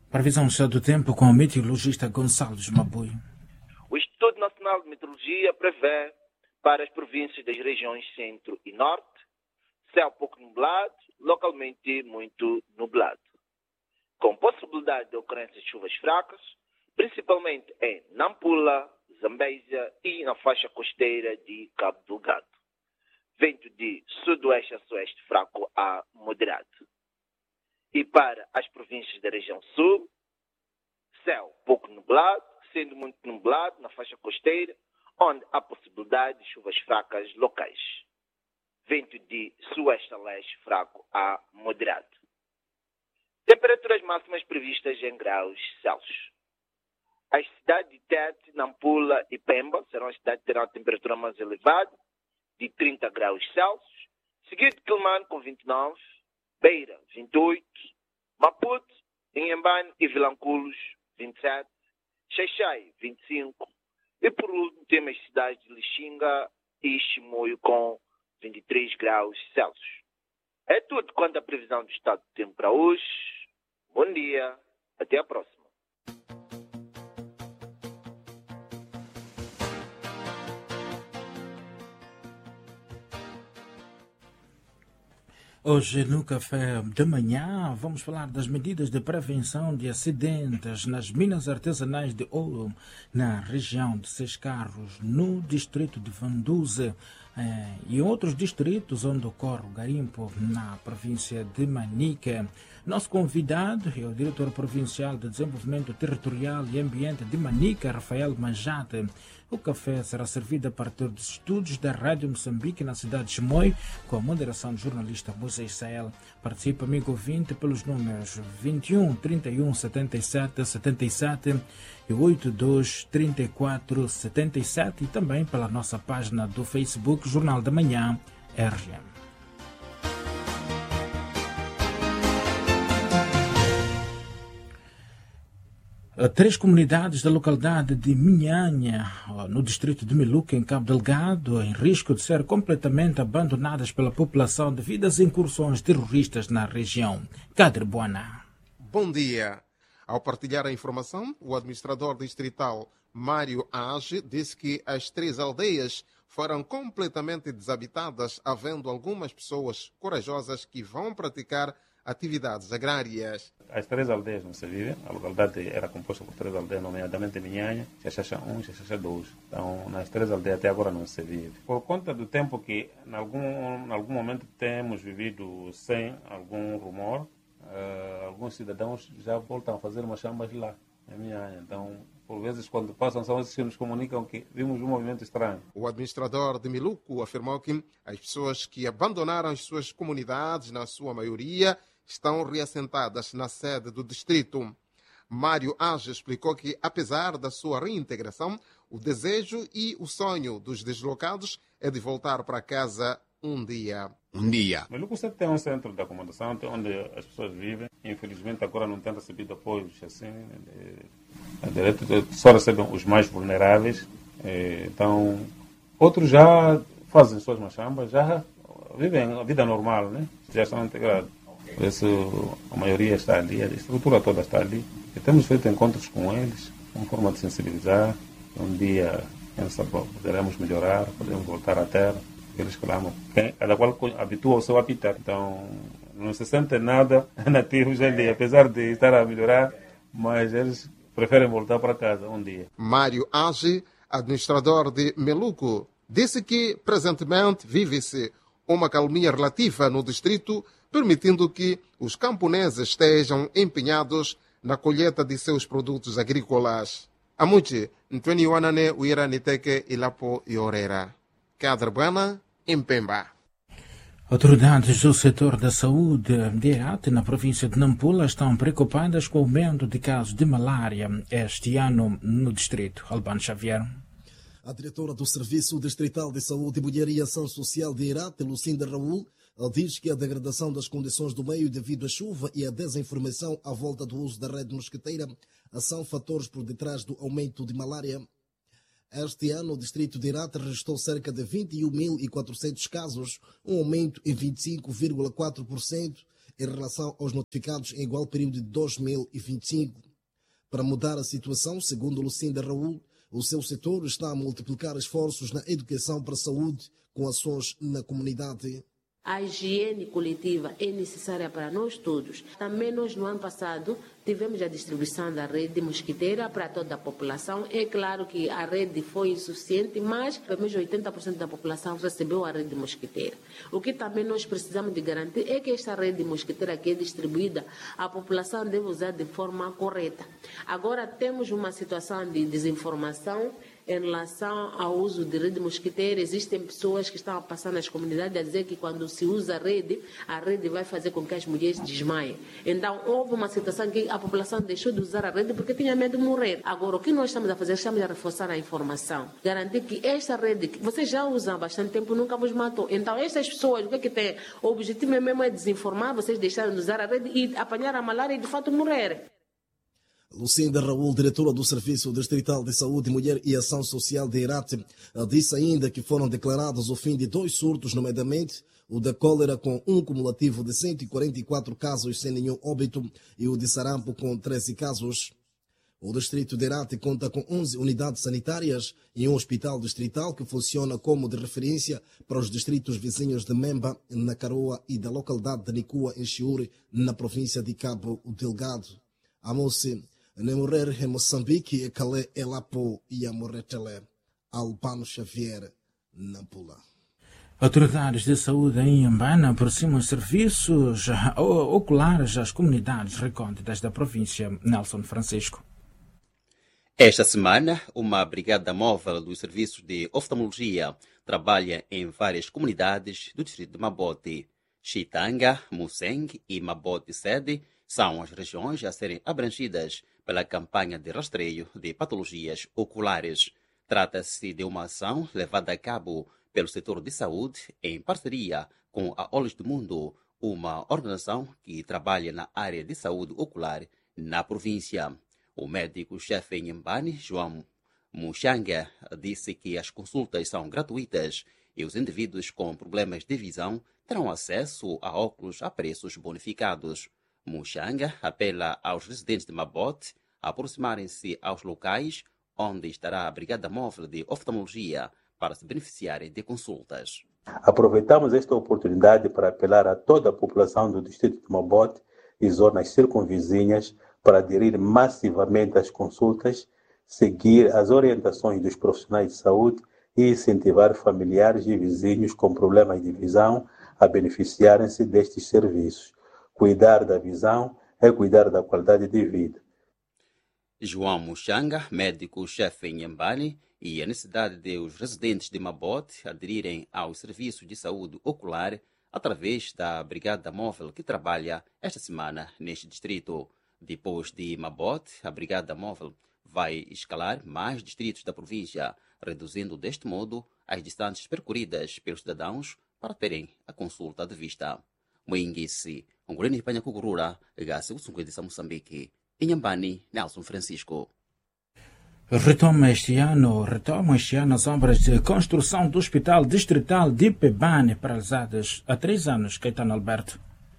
Previsão do estado do tempo com o meteorologista Gonçalo Mabui. O Instituto Nacional de Meteorologia prevê para as províncias das regiões centro e norte céu pouco nublado, localmente muito nublado, com possibilidade de ocorrência de chuvas fracas, principalmente em Nampula, Zambésia e na faixa costeira de Cabo Delgado. Vento de sudoeste a sueste fraco a moderado. E para as províncias da região sul, céu pouco nublado, sendo muito nublado na faixa costeira, onde há possibilidade de chuvas fracas locais. Vento de sueste a leste fraco a moderado. Temperaturas máximas previstas em graus Celsius. As cidades de Tete, Nampula e Pemba serão as cidades que terão a temperatura mais elevada, de 30 graus Celsius, seguido de Quilmane com 29, Beira 28, Maputo, Inhambane e Vilanculos 27, Xaixai 25 e por último temos as cidades de Lixinga e Chimoio com 23 graus Celsius. É tudo quanto à previsão do estado do tempo para hoje. Bom dia, até a próxima. Hoje no café da manhã vamos falar das medidas de prevenção de acidentes nas minas artesanais de ouro na região de Seis Carros, no distrito de Vanduze e outros distritos onde ocorre o garimpo na província de Manica. Nosso convidado é o diretor provincial de Desenvolvimento Territorial e Ambiente de Manica, Rafael Manjate. O café será servido a partir dos estúdios da Rádio Moçambique na cidade de Chimoio, com a moderação do jornalista Moisés Sael. Participa, amigo ouvinte, pelos números 21 31 77 77 e 82 34 77 e também pela nossa página do Facebook Jornal da Manhã RGM. Três comunidades da localidade de Minhanha, no distrito de Miluca, em Cabo Delgado, em risco de ser completamente abandonadas pela população devido às incursões terroristas na região. Cadre Buana. Bom dia. Ao partilhar a informação, o administrador distrital Mário Age disse que as três aldeias foram completamente desabitadas, havendo algumas pessoas corajosas que vão praticar atividades agrárias. As três aldeias não se vivem. A localidade era composta por três aldeias, nomeadamente Minhanha, Xaxaxa 1 e Xaxaxa 2. Então, nas três aldeias até agora não se vive. Por conta do tempo que, em algum momento, temos vivido sem algum rumor, alguns cidadãos já voltam a fazer umas chambas lá, em Minhanha. Então, por vezes, quando passam, são esses que nos comunicam que vimos um movimento estranho. O administrador de Miluco afirmou que as pessoas que abandonaram as suas comunidades, na sua maioria, estão reassentadas na sede do distrito. Mário Age explicou que, apesar da sua reintegração, o desejo e o sonho dos deslocados é de voltar para casa um dia. Miluco sempre tem um centro de acomodação onde as pessoas vivem. Infelizmente, agora não tem recebido apoios assim. Só recebem os mais vulneráveis. Então, outros já fazem suas machambas, já vivem a vida normal, né? Já estão integrados. Por isso, a maioria está ali, a estrutura toda está ali. E temos feito encontros com eles, uma forma de sensibilizar. Um dia, quem sabe, poderemos melhorar, podemos voltar à terra. Eles clamam. Cada qual habitua o seu habitat. Então, não se sente nada nativos ali, apesar de estar a melhorar, mas eles preferem voltar para casa um dia. Mário Age, administrador de Meluco, disse que, presentemente, vive-se uma calmia relativa no distrito, permitindo que os camponeses estejam empenhados na colheita de seus produtos agrícolas. Amuchi, Ntweni Wanane, Uira Niteke, Ilapo e Orera. Cadre Buana, em Pemba. Autoridades do setor da saúde de Herat, na província de Nampula, estão preocupadas com o aumento de casos de malária este ano no distrito. Albano Xavier. A diretora do Serviço Distrital de Saúde, Mulher e Ação Social de Herat, Lucinda Raul, diz que a degradação das condições do meio devido à chuva e a desinformação à volta do uso da rede mosquiteira são fatores por detrás do aumento de malária. Este ano, o distrito de Herat registrou cerca de 21.400 casos, um aumento em 25,4% em relação aos notificados em igual período de 2025. Para mudar a situação, segundo Lucinda Raul, o seu setor está a multiplicar esforços na educação para a saúde com ações na comunidade. A higiene coletiva é necessária para nós todos. Também nós, no ano passado, tivemos a distribuição da rede mosquiteira para toda a população. É claro que a rede foi insuficiente, mas pelo menos 80% da população recebeu a rede mosquiteira. O que também nós precisamos de garantir é que esta rede mosquiteira que é distribuída, a população deve usar de forma correta. Agora temos uma situação de desinformação em relação ao uso de rede mosquiteira. Existem pessoas que estão a passar nas comunidades a dizer que quando se usa a rede vai fazer com que as mulheres desmaiem. Então, houve uma situação que a população deixou de usar a rede porque tinha medo de morrer. Agora, o que nós estamos a fazer? Estamos a reforçar a informação. Garantir que esta rede, que vocês já usam há bastante tempo, nunca vos matou. Então, estas pessoas, o que é que tem? O objetivo mesmo é desinformar, vocês deixarem de usar a rede e apanhar a malária e, de fato, morrerem. Lucinda Raul, diretora do Serviço Distrital de Saúde, Mulher e Ação Social de Irate, disse ainda que foram declarados o fim de 2 surtos, nomeadamente o da cólera com um cumulativo de 144 casos sem nenhum óbito e o de sarampo com 13 casos. O distrito de Irate conta com 11 unidades sanitárias e um hospital distrital que funciona como de referência para os distritos vizinhos de Memba, na Caroa, e da localidade de Nicua, em Chiure, na província de Cabo Delgado. Amose ne morrer em Moçambique e Calé Elapo e a morrer tele Albano Xavier Nampula. Autoridades de saúde em Inhambane aproximam serviços oculares às comunidades recônditas da província. Nelson Francisco. Esta semana, uma brigada móvel dos serviços de oftalmologia trabalha em várias comunidades do distrito de Mabote. Chitanga, Museng e Mabote Sede são as regiões a serem abrangidas pela campanha de rastreio de patologias oculares. Trata-se de uma ação levada a cabo pelo setor de saúde em parceria com a Olhos do Mundo, uma organização que trabalha na área de saúde ocular na província. O médico-chefe em Inhambane, João Muxanga, disse que as consultas são gratuitas e os indivíduos com problemas de visão terão acesso a óculos a preços bonificados. Muxanga apela aos residentes de Mabote a aproximarem-se aos locais onde estará a Brigada Móvel de Oftalmologia para se beneficiarem de consultas. Aproveitamos esta oportunidade para apelar a toda a população do distrito de Mabote e zonas circunvizinhas para aderir massivamente às consultas, seguir as orientações dos profissionais de saúde e incentivar familiares e vizinhos com problemas de visão a beneficiarem-se destes serviços. Cuidar da visão é cuidar da qualidade de vida. João Muxanga, médico-chefe em Inhambane, e a necessidade de os residentes de Mabote aderirem aos serviços de saúde ocular através da Brigada Móvel que trabalha esta semana neste distrito. Depois de Mabote, a Brigada Móvel vai escalar mais distritos da província, reduzindo deste modo as distâncias percorridas pelos cidadãos para terem a consulta de vista. Moinguisi, Ongoleni Espanha Kugurura, Gase Usungue de Moçambique, Inhambane, Nelson Francisco. Retoma este ano as obras de construção do Hospital Distrital de Ipebane, paralisadas há 3 anos. Caetano Alberto.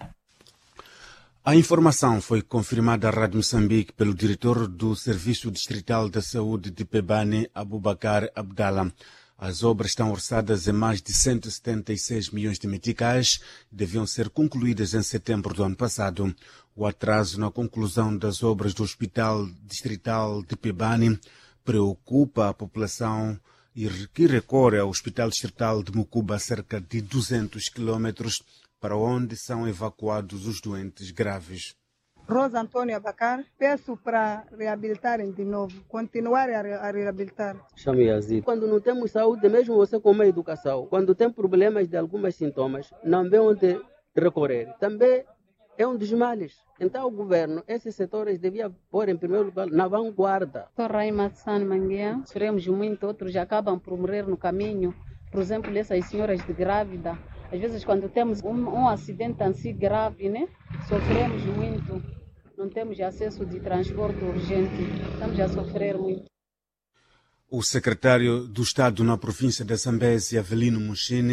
A informação foi confirmada à Rádio Moçambique pelo diretor do Serviço Distrital da Saúde de Ipebane, Abubakar Abdallah. As obras estão orçadas em mais de 176 milhões de meticais e deviam ser concluídas em setembro do ano passado. O atraso na conclusão das obras do Hospital Distrital de Ipebane preocupa a população e que recorre ao Hospital Distrital de Mucuba a cerca de 200 quilômetros, para onde são evacuados os doentes graves. Rosa Antônio Abacar, peço para reabilitarem de novo, continuarem a reabilitar. Chame Yazid. Quando não temos saúde, mesmo você com uma educação, quando tem problemas de alguns sintomas, não vê onde recorrer. Também é um dos males. Então o governo, esses setores devia pôr em primeiro lugar na vanguarda. Sou Raima San Manguia, sofremos muito, outros acabam por morrer no caminho. Por exemplo, essas senhoras de grávida, às vezes quando temos um acidente assim grave, né, sofremos muito. Não temos acesso de transporte urgente, estamos a sofrer muito. O secretário do Estado na província da Zambésia, Avelino Muxini,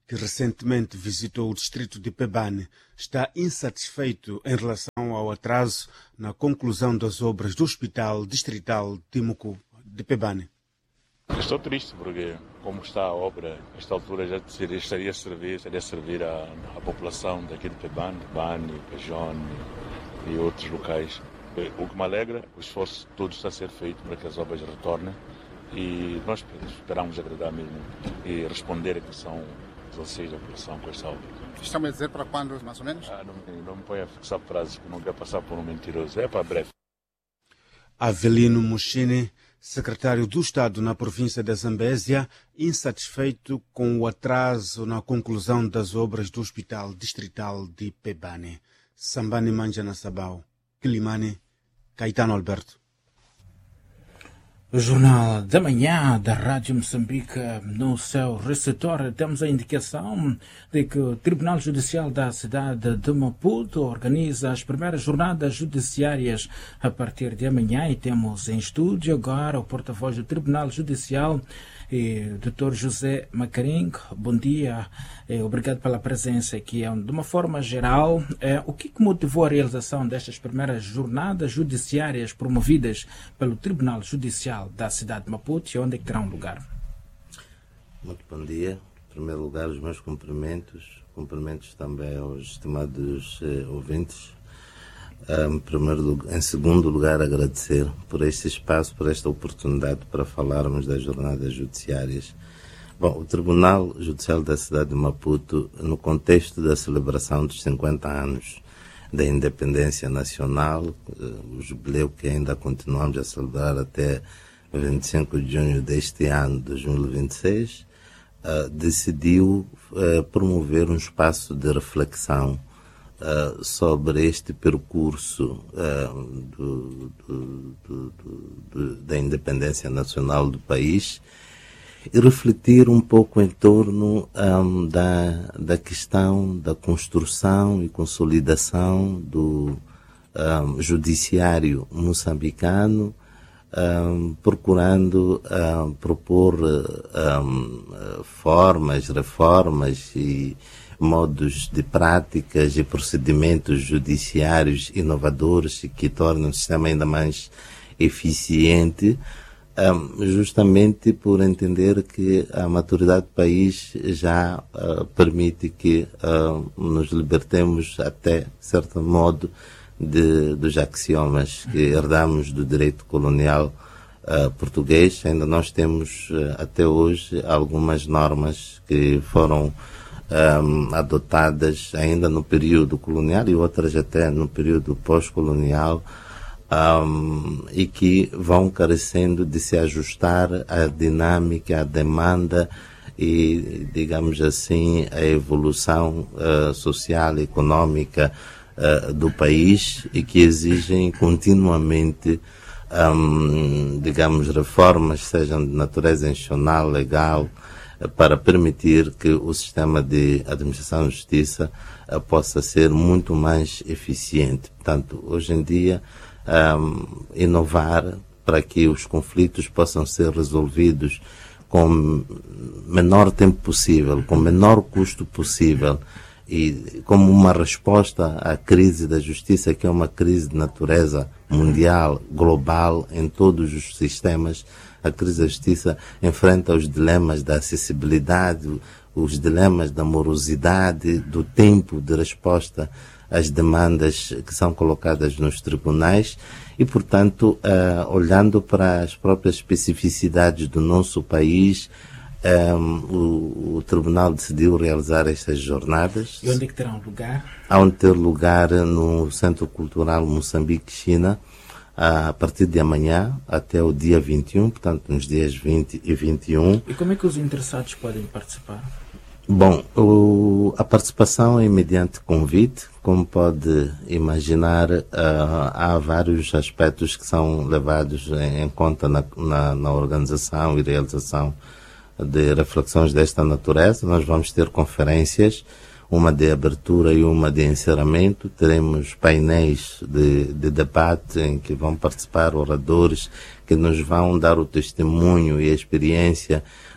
que recentemente visitou o distrito de Pebane, está insatisfeito em relação ao atraso na conclusão das obras do Hospital Distrital de Mucu de Pebane. Estou triste porque, como está a obra, esta altura já estaria a servir a população daqui de Pebane, Pejone e outros locais. O que me alegra, o esforço todo está a ser feito para que as obras retornem e nós esperamos agradar mesmo e responder a questão dos anseios da população com esta obra. Estamos a dizer para quando, mais ou menos? Não me põe a fixar prazos, porque não quero passar por um mentiroso. É para breve. Avelino Mushini, secretário do Estado na província da Zambésia, insatisfeito com o atraso na conclusão das obras do Hospital Distrital de Pebane. Sambani Manjana Sabau, Quilimane, Caetano Alberto. O Jornal da Manhã da Rádio Moçambique, no seu receptor, temos a indicação de que o Tribunal Judicial da cidade de Maputo organiza as primeiras jornadas judiciárias a partir de amanhã e temos em estúdio agora o porta-voz do Tribunal Judicial, Dr. José Macaring. Bom dia, obrigado pela presença aqui. De uma forma geral, o que motivou a realização destas primeiras jornadas judiciárias promovidas pelo Tribunal Judicial da cidade de Maputo e onde é que terão lugar? Muito bom dia. Em primeiro lugar, os meus cumprimentos também aos estimados ouvintes. Em segundo lugar, agradecer por este espaço, por esta oportunidade para falarmos das jornadas judiciárias. Bom, o Tribunal Judicial da cidade de Maputo, no contexto da celebração dos 50 anos da independência nacional, o jubileu que ainda continuamos a celebrar até 25 de junho deste ano, 2026, decidiu promover um espaço de reflexão sobre este percurso da independência nacional do país e refletir um pouco em torno da questão da construção e consolidação do judiciário moçambicano, procurando propor reformas e modos de práticas e procedimentos judiciários inovadores e que tornem o sistema ainda mais eficiente, justamente por entender que a maturidade do país já permite que nos libertemos até certo modo dos axiomas que herdamos do direito colonial português. Ainda nós temos até hoje algumas normas que foram adotadas ainda no período colonial e outras até no período pós-colonial, e que vão carecendo de se ajustar à dinâmica, à demanda e, digamos assim, à evolução social e econômica do país e que exigem continuamente, digamos, reformas, sejam de natureza institucional, legal, para permitir que o sistema de administração e justiça possa ser muito mais eficiente. Portanto, hoje em dia, inovar para que os conflitos possam ser resolvidos com menor tempo possível, com menor custo possível e como uma resposta à crise da justiça, que é uma crise de natureza mundial, global, em todos os sistemas. A crise da justiça enfrenta os dilemas da acessibilidade, os dilemas da morosidade, do tempo de resposta às demandas que são colocadas nos tribunais e, portanto, olhando para as próprias especificidades do nosso país, o Tribunal decidiu realizar estas jornadas. E onde é que terão lugar? Hão de ter lugar no Centro Cultural Moçambique-China, a partir de amanhã até o dia 21, portanto nos dias 20 e 21. E como é que os interessados podem participar? Bom, a participação é mediante convite. Como pode imaginar, há vários aspectos que são levados em conta na organização e realização de reflexões desta natureza. Nós vamos ter conferências, uma de abertura e uma de encerramento. Teremos painéis de debate em que vão participar oradores que nos vão dar o testemunho e a experiência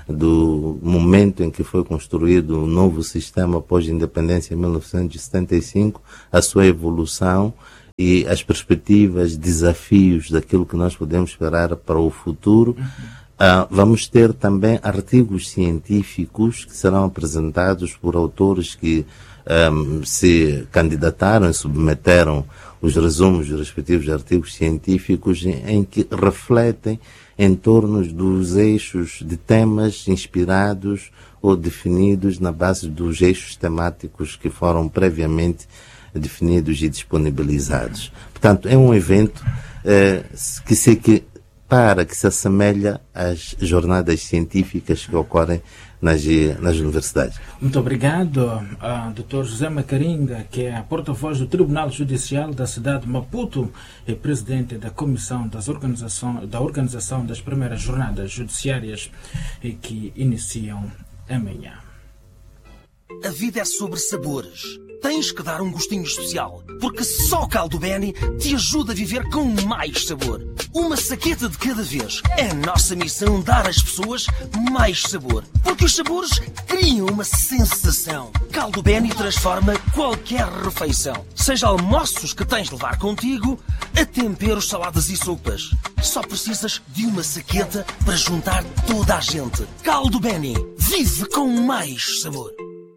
do momento em que foi construído o novo sistema pós-independência em 1975, a sua evolução e as perspectivas, desafios daquilo que nós podemos esperar para o futuro. Vamos ter também artigos científicos que serão apresentados por autores que se candidataram e submeteram os resumos dos respectivos artigos científicos em que refletem em torno dos eixos de temas inspirados ou definidos na base dos eixos temáticos que foram previamente definidos e disponibilizados. Portanto, é um evento que se assemelha às jornadas científicas que ocorrem nas universidades. Muito obrigado, Dr. José Macaringa, que é a porta-voz do Tribunal Judicial da cidade de Maputo e presidente da Comissão da Organização das Primeiras Jornadas Judiciárias que iniciam amanhã. A vida é sobre sabores. Tens que dar um gostinho especial, porque só Caldo Beni te ajuda a viver com mais sabor. Uma saqueta de cada vez. É nossa missão dar às pessoas mais sabor, porque os sabores criam uma sensação. Caldo Beni transforma qualquer refeição, seja almoços que tens de levar contigo, a temperos, saladas e sopas. Só precisas de uma saqueta para juntar toda a gente. Caldo Beni, vive com mais sabor.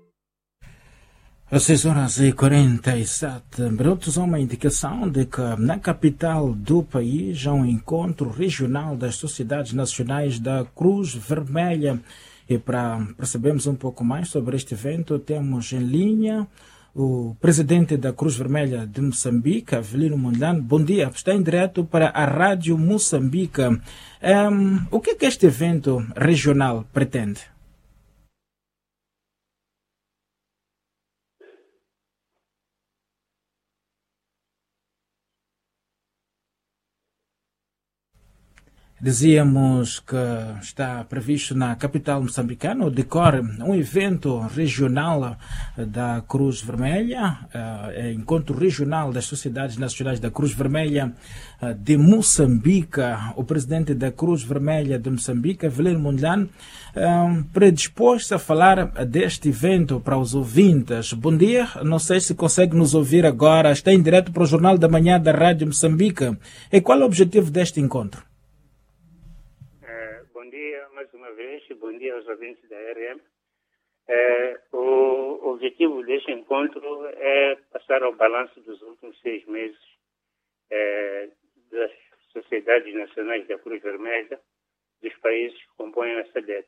Às 6h47, uma indicação de que na capital do país há um encontro regional das sociedades nacionais da Cruz Vermelha. E para percebermos um pouco mais sobre este evento, temos em linha o presidente da Cruz Vermelha de Moçambique, Avelino Mondlane. Bom dia, está em direto para a Rádio Moçambique. O que este evento regional pretende? Dizíamos que está previsto na capital moçambicana, decorre um evento regional da Cruz Vermelha, encontro regional das sociedades nacionais da Cruz Vermelha de Moçambique. O presidente da Cruz Vermelha de Moçambique, Avelino Mondlane, predisposto a falar deste evento para os ouvintes. Bom dia, não sei se consegue nos ouvir agora, está em direto para o Jornal da Manhã da Rádio Moçambique. E qual é o objetivo deste encontro? Bom dia aos ouvintes da RM. O objetivo deste encontro é passar ao balanço dos últimos 6 meses das sociedades nacionais da Cruz Vermelha dos países que compõem a SADC.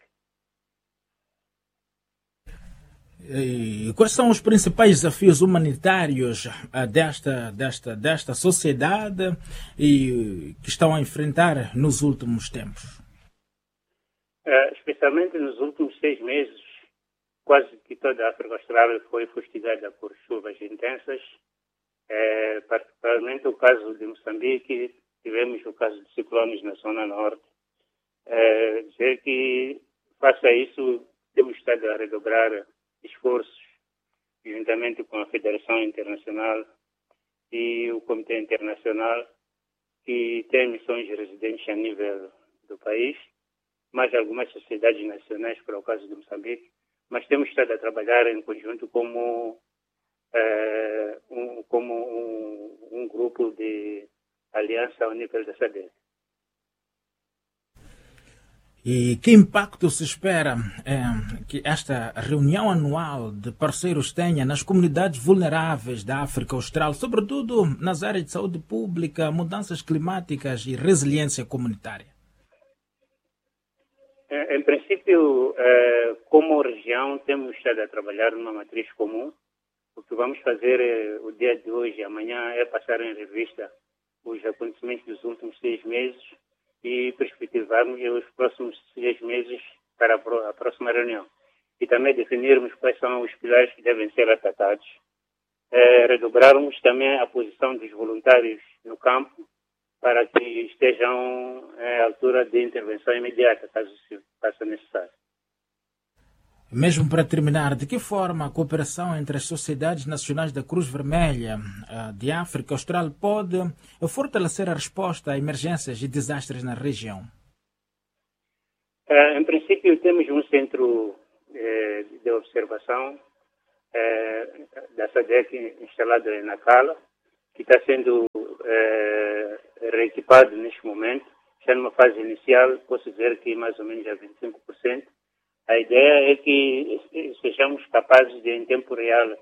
E quais são os principais desafios humanitários desta sociedade e que estão a enfrentar nos últimos tempos? Especialmente nos últimos 6 meses, quase que toda a África Austral foi fustigada por chuvas intensas. Particularmente o caso de Moçambique, tivemos o caso de ciclones na zona norte. Dizer que, face a isso, temos estado a redobrar esforços, juntamente com a Federação Internacional e o Comitê Internacional, que tem missões residentes a nível do país, mais algumas sociedades nacionais, para o caso de Moçambique, mas temos estado a trabalhar em conjunto como um grupo de aliança ao nível da SADC. E que impacto se espera que esta reunião anual de parceiros tenha nas comunidades vulneráveis da África Austral, sobretudo nas áreas de saúde pública, mudanças climáticas e resiliência comunitária? Em princípio, como região, temos estado a trabalhar numa matriz comum. O que vamos fazer o dia de hoje e amanhã é passar em revista os acontecimentos dos últimos 6 meses e perspectivarmos os próximos 6 meses para a próxima reunião. E também definirmos quais são os pilares que devem ser atacados. Redobrarmos também a posição dos voluntários no campo, para que estejam à altura de intervenção imediata, caso seja necessário. Mesmo para terminar, de que forma a cooperação entre as sociedades nacionais da Cruz Vermelha de África Austral pode fortalecer a resposta a emergências e desastres na região? Em princípio, temos um centro de observação da SADC instalado em Nacala, que está sendo reequipado neste momento. Já numa fase inicial, posso dizer que mais ou menos a 25%. A ideia é que sejamos capazes de, em tempo real,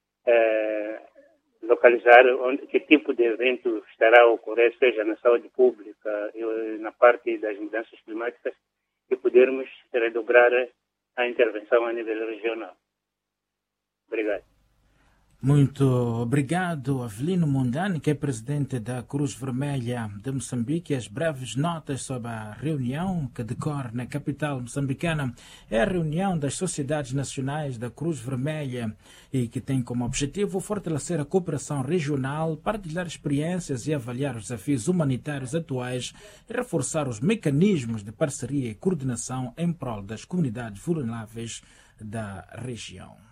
localizar que tipo de evento estará a ocorrer, seja na saúde pública e na parte das mudanças climáticas, e podermos redobrar a intervenção a nível regional. Obrigado. Muito obrigado, Avelino Mondani, que é presidente da Cruz Vermelha de Moçambique. As breves notas sobre a reunião que decorre na capital moçambicana é a reunião das sociedades nacionais da Cruz Vermelha e que tem como objetivo fortalecer a cooperação regional, partilhar experiências e avaliar os desafios humanitários atuais e reforçar os mecanismos de parceria e coordenação em prol das comunidades vulneráveis da região.